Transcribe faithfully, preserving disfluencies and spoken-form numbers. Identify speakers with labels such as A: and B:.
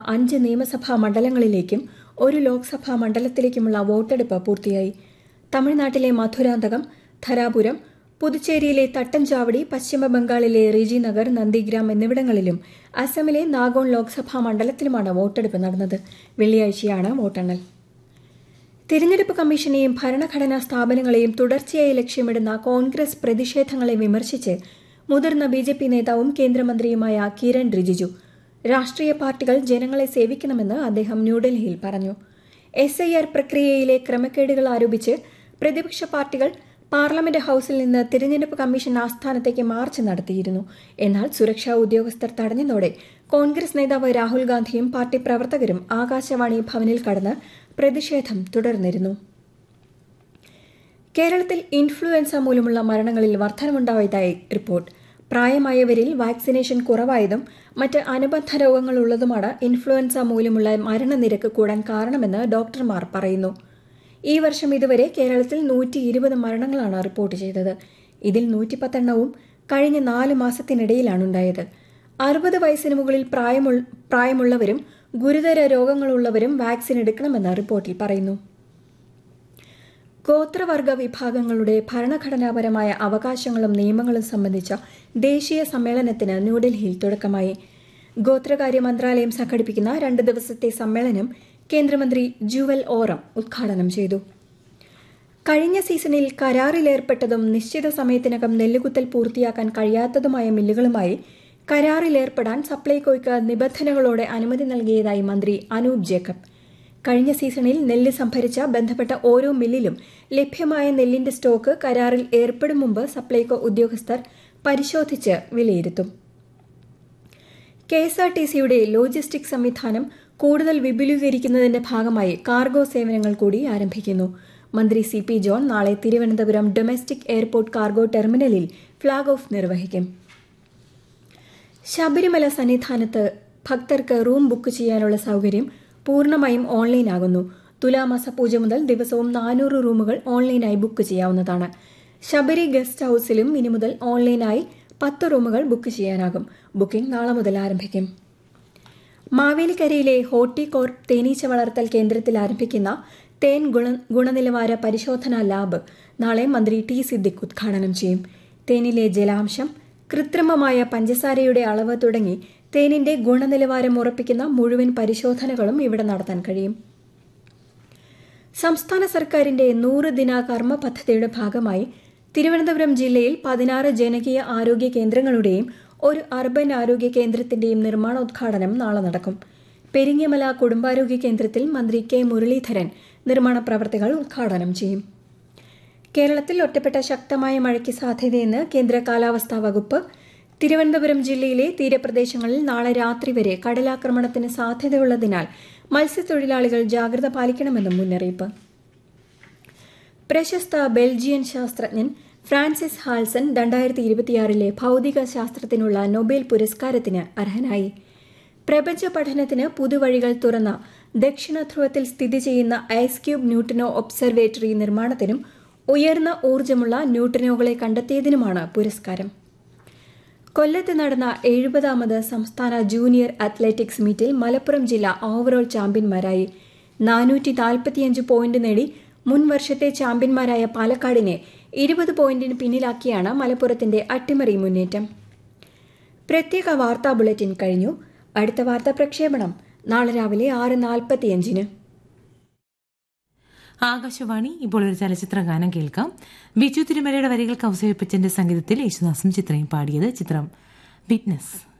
A: അഞ്ച് നിയമസഭാ മണ്ഡലങ്ങളിലേക്കും ഒരു ലോക്സഭാ മണ്ഡലത്തിലേക്കുമുള്ള വോട്ടെടുപ്പ് പൂർത്തിയായി. തമിഴ്നാട്ടിലെ മധുരാന്തകം, ധരാപുരം, പുതുച്ചേരിയിലെ തട്ടഞ്ചാവടി, പശ്ചിമബംഗാളിലെ റിജിനഗർ, നന്ദിഗ്രാം എന്നിവിടങ്ങളിലും അസമിലെ നാഗോൺ ലോക്സഭാ മണ്ഡലത്തിലുമാണ് വോട്ടെടുപ്പ് നടന്നത്. വെള്ളിയാഴ്ചയാണ് വോട്ടെണ്ണൽ. തിരഞ്ഞെടുപ്പ് കമ്മീഷനെയും ഭരണഘടനാ സ്ഥാപനങ്ങളെയും തുടർച്ചയായി ലക്ഷ്യമിടുന്ന കോൺഗ്രസ് പ്രതിഷേധങ്ങളെ വിമർശിച്ച് മുതിർന്ന ബി ജെ പി നേതാവും കേന്ദ്രമന്ത്രിയുമായ കിരൺ റിജിജു രാഷ്ട്രീയ പാർട്ടികൾ ജനങ്ങളെ സേവിക്കണമെന്ന് അദ്ദേഹം ന്യൂഡൽഹിയിൽ പറഞ്ഞു. എസ് ഐ ആർ പ്രക്രിയയിലെ ക്രമക്കേടുകൾ ആരോപിച്ച് പ്രതിപക്ഷ പാർട്ടികൾ പാർലമെന്റ് ഹൌസിൽ നിന്ന് തിരഞ്ഞെടുപ്പ് കമ്മീഷൻ ആസ്ഥാനത്തേക്ക് മാർച്ച് നടത്തിയിരുന്നു. എന്നാൽ സുരക്ഷാ ഉദ്യോഗസ്ഥർ തടഞ്ഞതോടെ കോൺഗ്രസ് നേതാവ് രാഹുൽ ഗാന്ധിയും പാർട്ടി പ്രവർത്തകരും ആകാശവാണി ഭവനിൽ കടന്ന് പ്രതിഷേധം തുടർന്നിരുന്നു. കേരളത്തിൽ ഇൻഫ്ലുവൻസ മൂലമുള്ള മരണങ്ങളിൽ വർധനവുണ്ടായതായി റിപ്പോർട്ട്. പ്രായമായവരിൽ വാക്സിനേഷൻ കുറവായതും മറ്റ് അനുബന്ധ രോഗങ്ങളുള്ളതുമാണ് ഇൻഫ്ലുവൻസ മൂലമുള്ള മരണനിരക്ക് കൂടാൻ കാരണമെന്ന് ഡോക്ടർമാർ പറയുന്നു. ഈ വർഷം ഇതുവരെ കേരളത്തിൽ നൂറ്റി ഇരുപത് മരണങ്ങളാണ് റിപ്പോർട്ട് ചെയ്തത്. ഇതിൽ നൂറ്റിപ്പത്തെണ്ണവും കഴിഞ്ഞ നാല് മാസത്തിനിടയിലാണുണ്ടായത്. അറുപത് വയസ്സിന് മുകളിൽ പ്രായമുള്ളവരും ഗുരുതര രോഗങ്ങളുള്ളവരും വാക്സിൻ എടുക്കണമെന്ന് റിപ്പോർട്ടിൽ പറയുന്നു. ഗോത്രവർഗ വിഭാഗങ്ങളുടെ ഭരണഘടനാപരമായ അവകാശങ്ങളും നിയമങ്ങളും സംബന്ധിച്ച ദേശീയ സമ്മേളനത്തിന് ന്യൂഡൽഹിയിൽ തുടക്കമായി. ഗോത്രകാര്യ മന്ത്രാലയം സംഘടിപ്പിക്കുന്ന രണ്ട് ദിവസത്തെ സമ്മേളനം കേന്ദ്രമന്ത്രി ജുവൽ ഓറം ഉദ്ഘാടനം ചെയ്തു. കഴിഞ്ഞ സീസണിൽ കരാറിലേർപ്പെട്ടതും നിശ്ചിത സമയത്തിനകം നെല്ലുകുത്തൽ പൂർത്തിയാക്കാൻ കഴിയാത്തതുമായ മില്ലുകളുമായി കരാറിലേർപ്പെടാൻ സപ്ലൈകോയ്ക്ക് നിബന്ധനകളോടെ അനുമതി നൽകിയതായി മന്ത്രി അനൂപ് ജേക്കബ്. കഴിഞ്ഞ സീസണിൽ നെല്ല് സംഭരിച്ച ബന്ധപ്പെട്ട ഓരോ മില്ലിലും ലഭ്യമായ നെല്ലിന്റെ സ്റ്റോക്ക് കരാറിൽ ഏർപ്പെടും മുമ്പ് സപ്ലൈകോ ഉദ്യോഗസ്ഥർ പരിശോധിച്ച് വിലയിരുത്തും. കെ എസ് ആർ ടി സിയുടെ ലോജിസ്റ്റിക് സംവിധാനം കൂടുതൽ വിപുലീകരിക്കുന്നതിന്റെ ഭാഗമായി കാർഗോ സേവനങ്ങൾ കൂടി ആരംഭിക്കുന്നു. മന്ത്രി സി പി ജോൺ നാളെ തിരുവനന്തപുരം ഡൊമസ്റ്റിക് എയർപോർട്ട് കാർഗോ ടെർമിനലിൽ ഫ്ളാഗ് ഓഫ് നിർവഹിക്കും. ശബരിമല സന്നിധാനത്ത് ഭക്തർക്ക് റൂം ബുക്ക് ചെയ്യാനുള്ള സൌകര്യം പൂർണ്ണമായും ഓൺലൈനാകുന്നു. തുലാമാസ പൂജ മുതൽ ദിവസവും നാനൂറ് റൂമുകൾ ഓൺലൈനായി ബുക്ക് ചെയ്യാവുന്നതാണ്. ശബരി ഗസ്റ്റ് ഹൌസിലും ഇനി മുതൽ ഓൺലൈനായി പത്ത് റൂമുകൾ ബുക്ക് ചെയ്യാനാകും. ബുക്കിംഗ് നാളെ മുതൽ ആരംഭിക്കും. മാവേലിക്കരയിലെ ഹോർട്ടികോർപ്പ് തേനീച്ച വളർത്തൽ കേന്ദ്രത്തിൽ ആരംഭിക്കുന്ന തേൻ ഗുണ ഗുണനിലവാര പരിശോധനാ ലാബ് നാളെ മന്ത്രി ടി സിദ്ദിഖ് ഉദ്ഘാടനം ചെയ്യും. തേനിലെ ജലാംശം, കൃത്രിമമായ പഞ്ചസാരയുടെ അളവ് തുടങ്ങി തേനിന്റെ ഗുണനിലവാരം ഉറപ്പിക്കുന്ന മുഴുവൻ പരിശോധനകളും ഇവിടെ നടത്താൻ കഴിയും. സംസ്ഥാന സർക്കാരിന്റെ നൂറ് ദിന കർമ്മ പദ്ധതിയുടെ ഭാഗമായി തിരുവനന്തപുരം ജില്ലയിൽ പതിനാറ് ജനകീയ ആരോഗ്യ കേന്ദ്രങ്ങളുടെയും ഒരു അർബൻ ആരോഗ്യ കേന്ദ്രത്തിന്റെയും നിർമ്മാണോദ്ഘാടനം നാളെ നടക്കും. പെരിങ്ങമല കുടുംബാരോഗ്യ കേന്ദ്രത്തിൽ മന്ത്രി കെ മുരളീധരൻ നിർമ്മാണ പ്രവർത്തികൾ ഉദ്ഘാടനം ചെയ്യും. കേരളത്തിൽ ഒറ്റപ്പെട്ട ശക്തമായ മഴയ്ക്ക് സാധ്യതയെന്ന് കേന്ദ്ര കാലാവസ്ഥാ വകുപ്പ്. തിരുവനന്തപുരം ജില്ലയിലെ തീരപ്രദേശങ്ങളിൽ നാളെ രാത്രി വരെ കടലാക്രമണത്തിന് സാധ്യതയുള്ളതിനാൽ മത്സ്യത്തൊഴിലാളികൾ ജാഗ്രത പാലിക്കണമെന്നും മുന്നറിയിപ്പ്. പ്രശസ്ത ബെൽജിയൻ ശാസ്ത്രജ്ഞൻ ഫ്രാൻസിസ് ഹാൽസൺ രണ്ടായിരത്തി ഇരുപത്തിയാറിലെ ഭൌതിക ശാസ്ത്രത്തിനുള്ള നൊബേൽ പുരസ്കാരത്തിന് അർഹനായി. പ്രപഞ്ച പഠനത്തിന് പുതുവഴികൾ തുറന്ന ദക്ഷിണ ധ്രുവത്തിൽ സ്ഥിതി ചെയ്യുന്ന ഐസ് ക്യൂബ് ന്യൂട്രിനോ ഒബ്സർവേറ്ററി നിർമ്മാണത്തിനും ഉയർന്ന ഊർജ്ജമുള്ള ന്യൂട്രിനോകളെ കണ്ടെത്തിയതിനുമാണ് പുരസ്കാരം. കൊല്ലത്ത് നടന്ന എഴുപതാമത് സംസ്ഥാന ജൂനിയർ അത്ലറ്റിക്സ് മീറ്റിൽ മലപ്പുറം ജില്ല ഓവറോൾ ചാമ്പ്യന്മാരായി. നാനൂറ്റി നാൽപ്പത്തിയഞ്ച് പോയിന്റ് നേടി മുൻ വർഷത്തെ ചാമ്പ്യന്മാരായ പാലക്കാടിനെ ഇരുപത് പോയിന്റിന് പിന്നിലാക്കിയാണ് മലപ്പുറത്തിന്റെ അട്ടിമറി മുന്നേറ്റം. പ്രത്യേക വാർത്താ ബുള്ളറ്റിൻ കഴിഞ്ഞു. അടുത്ത വാർത്താ പ്രക്ഷേപണം നാളെ രാവിലെ ആറ് നാൽപ്പത്തിയഞ്ചിന്.
B: ആകാശവാണി. ഇപ്പോൾ ഒരു ചലച്ചിത്ര ഗാനം കേൾക്കാം. ബിജു തിരുമലയുടെ വരികൾക്ക് ഔസേപ്പച്ചന്റെ സംഗീതത്തിൽ യേശുദാസും ചിത്രയും പാടിയത്. ചിത്രം വിറ്റ്നസ്.